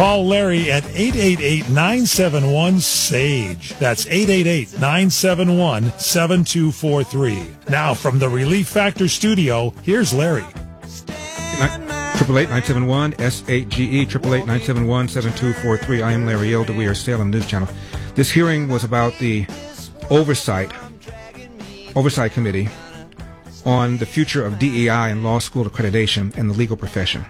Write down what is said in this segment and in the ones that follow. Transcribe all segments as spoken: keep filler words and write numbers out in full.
Call Larry at eight eight eight, nine seven one, S A G E. That's eight eight eight, nine seven one, seven two four three. Now, from the Relief Factor studio, here's Larry. Triple eight nine seven one S A G E triple eight nine seven one seven two four three. I am Larry Elder. We are Salem News Channel. This hearing was about the oversight oversight committee on the future of D E I and law school accreditation and the legal profession.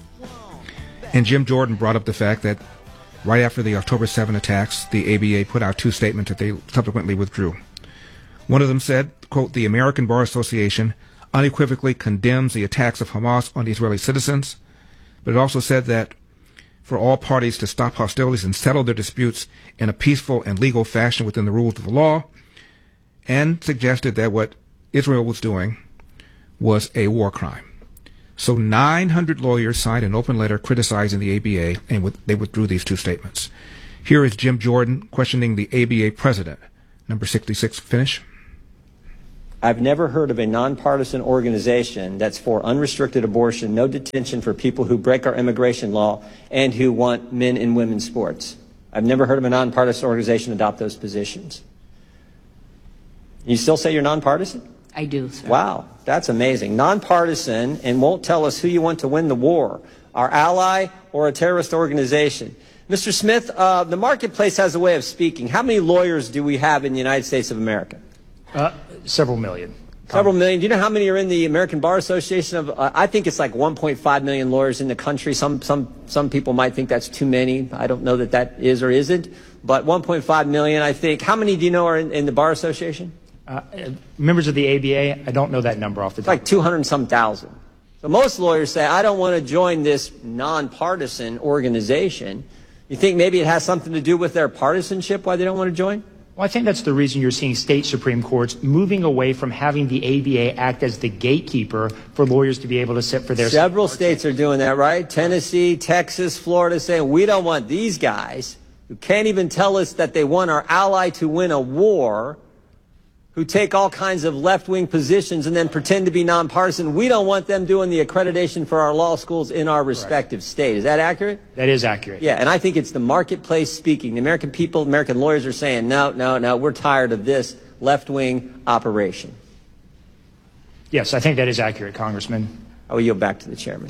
And Jim Jordan brought up the fact that right after the October seventh attacks, the A B A put out two statements that they subsequently withdrew. One of them said, quote, "The American Bar Association unequivocally condemns the attacks of Hamas on Israeli citizens," but it also said that for all parties to stop hostilities and settle their disputes in a peaceful and legal fashion within the rules of the law, and suggested that what Israel was doing was a war crime. So nine hundred lawyers signed an open letter criticizing the A B A, and with, they withdrew these two statements. Here is Jim Jordan questioning the A B A president. Number sixty-six, finish. I've never heard of a nonpartisan organization that's for unrestricted abortion, no detention for people who break our immigration law, and who want men and women's sports. I've never heard of a nonpartisan organization adopt those positions. You still say you're nonpartisan? I do, sir. Wow, that's amazing. Nonpartisan, and won't tell us who you want to win the war, our ally or a terrorist organization. Mister Smith, uh, the marketplace has a way of speaking. How many lawyers do we have in the United States of America? Uh, several million. Several million. Do you know how many are in the American Bar Association? Of uh, I think it's like one point five million lawyers in the country. Some some some people might think that's too many. I don't know that that is or isn't, but one point five million, I think. How many do you know are in, in the Bar Association? Uh, members of the A B A, I don't know that number off the top. It's like two hundred and some thousand. So most lawyers say, I don't want to join this nonpartisan organization. You think maybe it has something to do with their partisanship, why they don't want to join? Well, I think that's the reason you're seeing state Supreme Courts moving away from having the A B A act as the gatekeeper for lawyers to be able to sit for their... Several states are doing that, right? Tennessee, Texas, Florida, saying we don't want these guys who can't even tell us that they want our ally to win a war, who take all kinds of left-wing positions and then pretend to be nonpartisan. We don't want them doing the accreditation for our law schools in our respective state. Is that accurate? That is accurate. Yeah, and I think it's the marketplace speaking. The American people, American lawyers are saying, no, no, no, we're tired of this left-wing operation. Yes, I think that is accurate, Congressman. I will yield back to the chairman.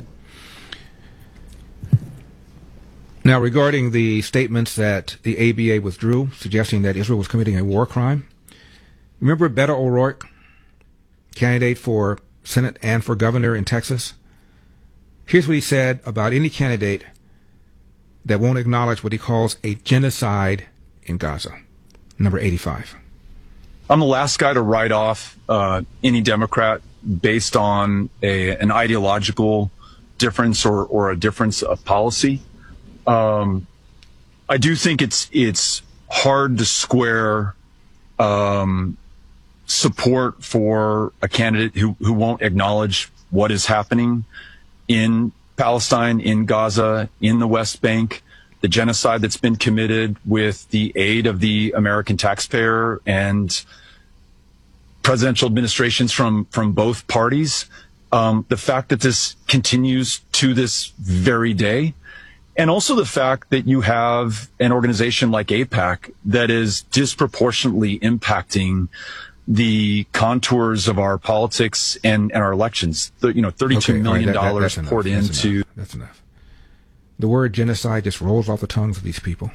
Now, regarding the statements that the A B A withdrew, suggesting that Israel was committing a war crime, remember Beto O'Rourke, candidate for Senate and for governor in Texas? Here's what he said about any candidate that won't acknowledge what he calls a genocide in Gaza. Number eighty-five. I'm the last guy to write off uh, any Democrat based on a, an ideological difference or, or a difference of policy. Um, I do think it's it's hard to square um, support for a candidate who, who won't acknowledge what is happening in Palestine, in Gaza, in the West Bank, the genocide that's been committed with the aid of the American taxpayer and presidential administrations from, from both parties. Um, the fact that this continues to this very day, and also the fact that you have an organization like AIPAC that is disproportionately impacting the contours of our politics and, and our elections. The, you know, thirty-two okay, million dollars right, that, that, poured enough. into... That's enough. That's enough. The word genocide just rolls off the tongues of these people.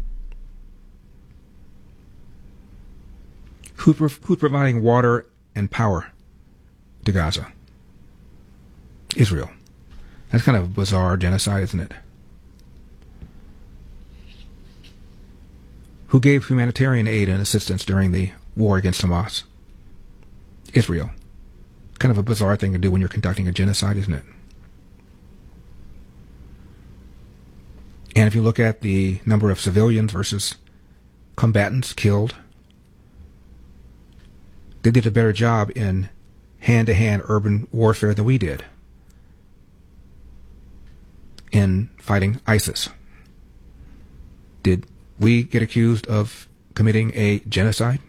Who, who's providing water and power to Gaza? Israel. That's kind of a bizarre genocide, isn't it? Who gave humanitarian aid and assistance during the war against Hamas? Israel. Kind of a bizarre thing to do when you're conducting a genocide, isn't it? And if you look at the number of civilians versus combatants killed, they did a better job in hand-to-hand urban warfare than we did in fighting ISIS. Did we get accused of committing a genocide?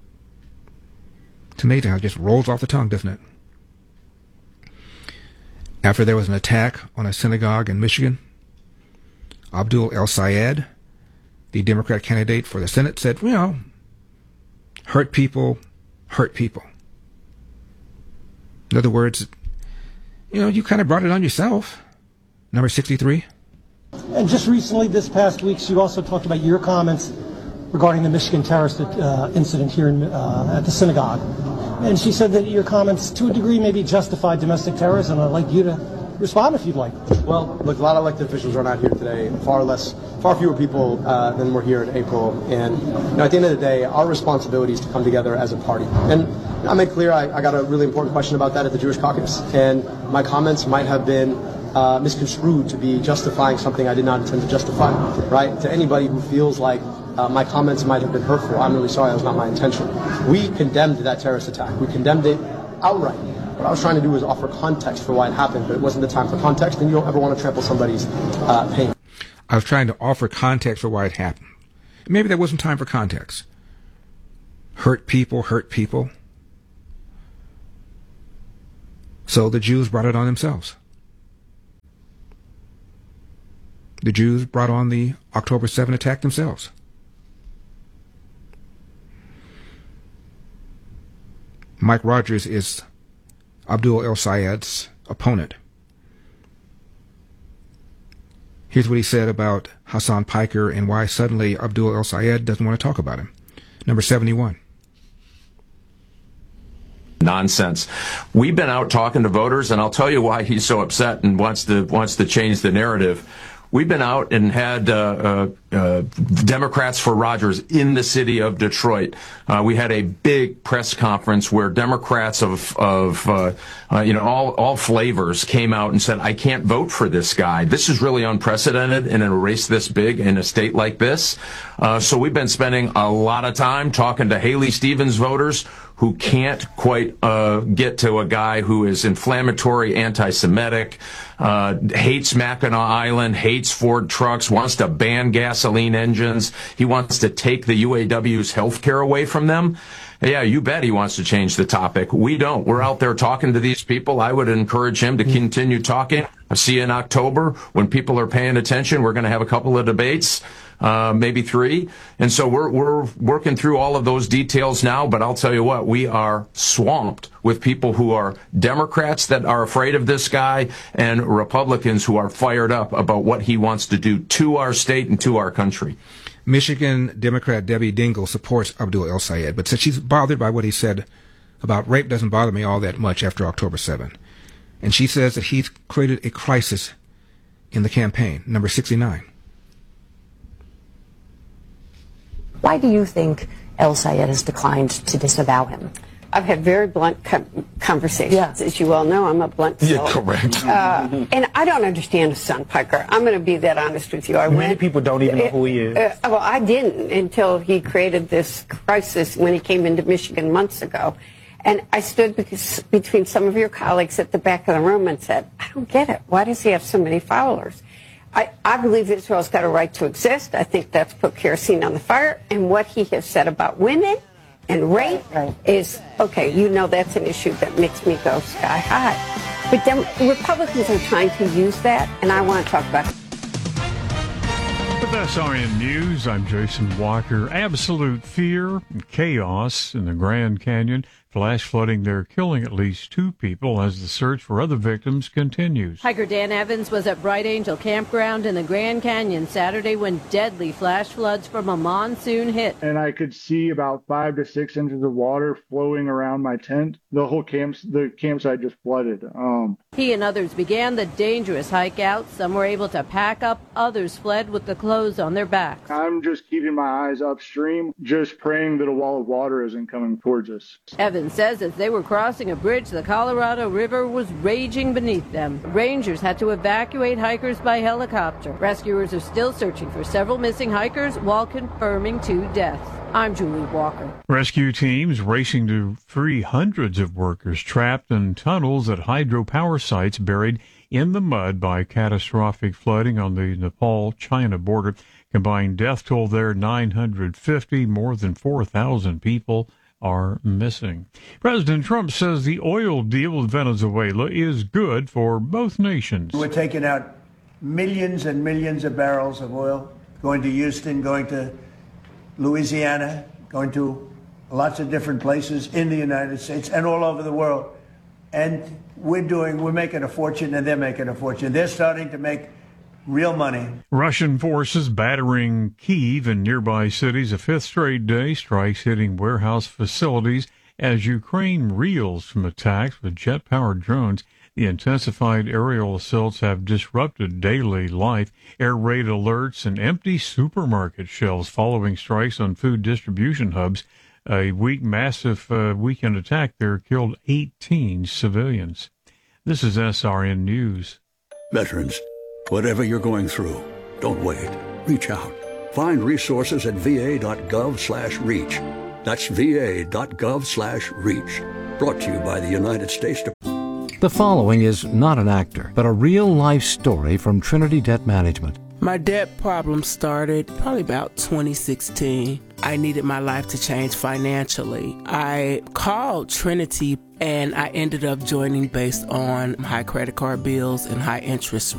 It's amazing how it just rolls off the tongue, doesn't it? After there was an attack on a synagogue in Michigan, Abdul El-Sayed, the Democrat candidate for the Senate, said, you know, hurt people, hurt people. In other words, you know, you kind of brought it on yourself. Number sixty-three. And just recently, this past week, you also talked about your comments regarding the Michigan terrorist uh, incident here in, uh, at the synagogue. And she said that your comments, to a degree, maybe justified domestic terrorism. I'd like you to respond if you'd like. Well, look, a lot of elected officials are not here today. Far less, far fewer people uh, than were here in April. And you know, at the end of the day, our responsibility is to come together as a party. And I made clear I, I got a really important question about that at the Jewish caucus. And my comments might have been uh, misconstrued to be justifying something I did not intend to justify. Right? To anybody who feels like Uh, my comments might have been hurtful, I'm really sorry, that was not my intention. We condemned that terrorist attack. We condemned it outright. What I was trying to do was offer context for why it happened, but it wasn't the time for context, and you don't ever want to trample somebody's uh, pain. I was trying to offer context for why it happened. Maybe there wasn't time for context. Hurt people, hurt people. So the Jews brought it on themselves. The Jews brought on the October seventh attack themselves. Mike Rogers is Abdul El-Sayed's opponent. Here's what he said about Hassan Piker and why suddenly Abdul El-Sayed doesn't want to talk about him. Number seventy-one. Nonsense. We've been out talking to voters, and I'll tell you why he's so upset and wants to wants to change the narrative. We've been out and had uh, uh, uh, Democrats for Rogers in the city of Detroit. Uh, we had a big press conference where Democrats of, of uh, uh, you know, all, all flavors came out and said, I can't vote for this guy. This is really unprecedented in a race this big in a state like this. Uh, so we've been spending a lot of time talking to Haley Stevens voters who can't quite uh, get to a guy who is inflammatory, anti-Semitic, uh, hates Mackinac Island, hates Ford trucks, wants to ban gasoline engines. He wants to take the U A W's health care away from them. Yeah, you bet he wants to change the topic. We don't. We're out there talking to these people. I would encourage him to continue talking. I'll see you in October when people are paying attention. We're going to have a couple of debates. Uh, maybe three. And so we're, we're working through all of those details now, but I'll tell you what, we are swamped with people who are Democrats that are afraid of this guy and Republicans who are fired up about what he wants to do to our state and to our country. Michigan Democrat Debbie Dingell supports Abdul El-Sayed, but said she's bothered by what he said about rape doesn't bother me all that much after October seventh. And she says that he's created a crisis in the campaign. Number sixty-nine. Why do you think El-Sayed has declined to disavow him? I've had very blunt co- conversations. Yeah. As you all know, I'm a blunt soul. Yeah, correct. Uh, and I don't understand Hassan Piker. I'm going to be that honest with you. I Many went, people don't even know who he is. Uh, well, I didn't until he created this crisis when he came into Michigan months ago. And I stood because, between some of your colleagues at the back of the room and said, I don't get it. Why does he have so many followers? I, I believe Israel's got a right to exist. I think that's put kerosene on the fire. And what he has said about women and rape right. is, okay, you know that's an issue that makes me go sky high. But then Republicans are trying to use that, and I want to talk about it. With S R N News, I'm Jason Walker. Absolute fear and chaos in the Grand Canyon. Flash flooding there, killing at least two people as the search for other victims continues. Hiker Dan Evans was at Bright Angel Campground in the Grand Canyon Saturday when deadly flash floods from a monsoon hit. And I could see about five to six inches of water flowing around my tent. The whole camp, the campsite just flooded. Um, he and others began the dangerous hike out. Some were able to pack up, others fled with the clothes on their backs. I'm just keeping my eyes upstream, just praying that a wall of water isn't coming towards us. Evans says as they were crossing a bridge, the Colorado River was raging beneath them. Rangers had to evacuate hikers by helicopter. Rescuers are still searching for several missing hikers while confirming two deaths. I'm Julie Walker. Rescue teams racing to free hundreds of workers trapped in tunnels at hydropower sites buried in the mud by catastrophic flooding on the Nepal-China border. Combined death toll there, nine hundred fifty, more than four thousand people are missing. President Trump says the oil deal with Venezuela is good for both nations. We're taking out millions and millions of barrels of oil going to Houston, going to Louisiana, going to lots of different places in the United States and all over the world. And we're doing, we're making a fortune, and they're making a fortune. They're starting to make real money. Russian forces battering Kyiv and nearby cities a fifth straight day, strikes hitting warehouse facilities as Ukraine reels from attacks with jet-powered drones. The intensified aerial assaults have disrupted daily life. Air raid alerts and empty supermarket shelves following strikes on food distribution hubs. A week massive uh, weekend attack there killed eighteen civilians. This is S R N News. Veterans, whatever you're going through, don't wait. Reach out. Find resources at va.gov slash reach. That's va.gov slash reach. Brought to you by the United States Department. The following is not an actor, but a real-life story from Trinity Debt Management. My debt problem started probably about twenty sixteen. I needed my life to change financially. I called Trinity, and I ended up joining based on high credit card bills and high interest